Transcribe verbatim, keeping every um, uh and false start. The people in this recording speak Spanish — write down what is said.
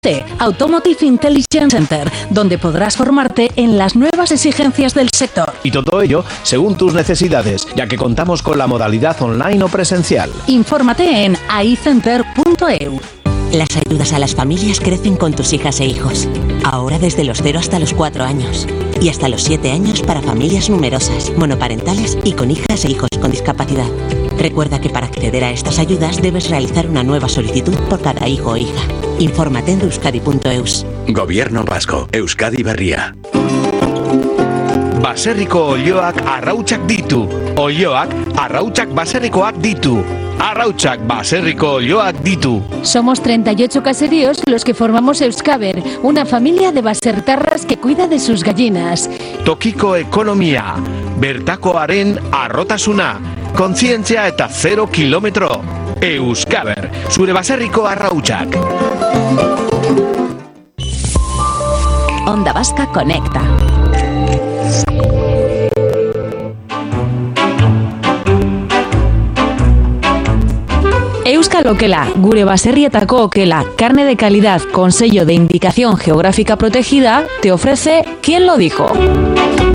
Automotive Intelligence Center, donde podrás formarte en las nuevas exigencias del sector. Y todo ello según tus necesidades, ya que contamos con la modalidad online o presencial. Infórmate en a i center punto e u. Las ayudas a las familias crecen con tus hijas e hijos. Ahora desde los cero hasta los cuatro años. Y hasta los siete años para familias numerosas, monoparentales y con hijas e hijos con discapacidad. Recuerda que para acceder a estas ayudas debes realizar una nueva solicitud por cada hijo o hija. Infórmate en euskadi punto e u. Gobierno Vasco, Euskadi Berria. Baserriko olioak arrautsak ditu. Olioak arrautsak baserrikoak ditu. Arrautsak baserriko olioak ditu. Somos treinta y ocho caseríos los que formamos Euskaber, una familia de basertarras que cuida de sus gallinas. Tokiko ekonomia, bertakoaren arrotasuna, kontzientzia eta zero kilometro. Euskaber, zure baserriko arrautsak. Onda Vasca Conecta. Euskal Okela, gure baserrietako okela, carne de calidad con sello de indicación geográfica protegida, te ofrece ¿Quién lo dijo?